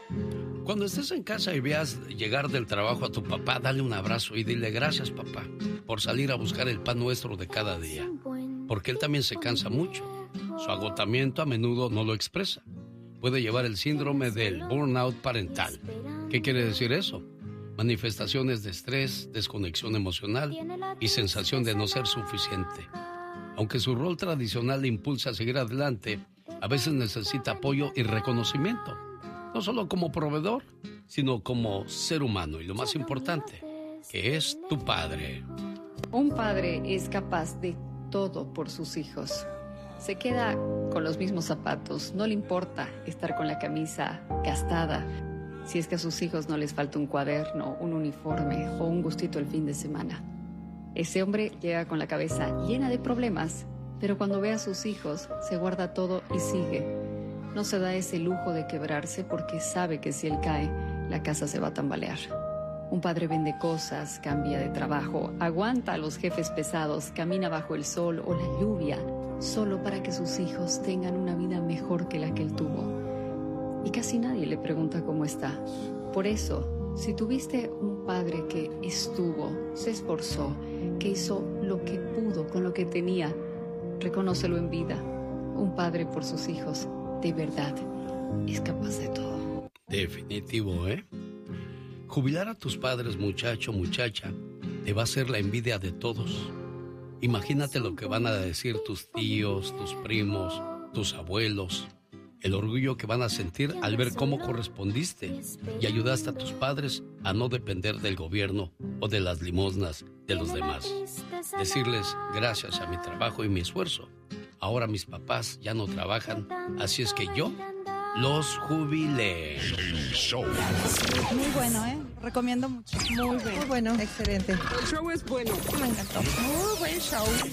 Cuando estés en casa y veas llegar del trabajo a tu papá, dale un abrazo y dile gracias, papá, por salir a buscar el pan nuestro de cada día. Porque él también se cansa mucho. Su agotamiento a menudo no lo expresa. Puede llevar el síndrome del burnout parental. ¿Qué quiere decir eso? Manifestaciones de estrés, desconexión emocional y sensación de no ser suficiente. Aunque su rol tradicional le impulsa a seguir adelante, a veces necesita apoyo y reconocimiento. No solo como proveedor, sino como ser humano. Y lo más importante, que es tu padre. Un padre es capaz de todo por sus hijos. Se queda con los mismos zapatos, no le importa estar con la camisa gastada, si es que a sus hijos no les falta un cuaderno, un uniforme o un gustito el fin de semana. Ese hombre llega con la cabeza llena de problemas, pero cuando ve a sus hijos se guarda todo y sigue. No se da ese lujo de quebrarse porque sabe que si él cae, la casa se va a tambalear. Un padre vende cosas, cambia de trabajo, aguanta a los jefes pesados, camina bajo el sol o la lluvia, solo para que sus hijos tengan una vida mejor que la que él tuvo. Y casi nadie le pregunta cómo está. Por eso, si tuviste un padre que estuvo, se esforzó, que hizo lo que pudo con lo que tenía, reconócelo en vida. Un padre por sus hijos, de verdad, es capaz de todo. Definitivo, ¿eh? Jubilar a tus padres, muchacho, muchacha, te va a hacer la envidia de todos. Imagínate lo que van a decir tus tíos, tus primos, tus abuelos. El orgullo que van a sentir al ver cómo correspondiste y ayudaste a tus padres a no depender del gobierno o de las limosnas de los demás. Decirles gracias a mi trabajo y mi esfuerzo. Ahora mis papás ya no trabajan, así es que yo los jubilé. Muy bueno, ¿eh? Recomiendo mucho. Muy bueno. Muy bueno, excelente. El show es bueno. Me encantó. Muy buen show.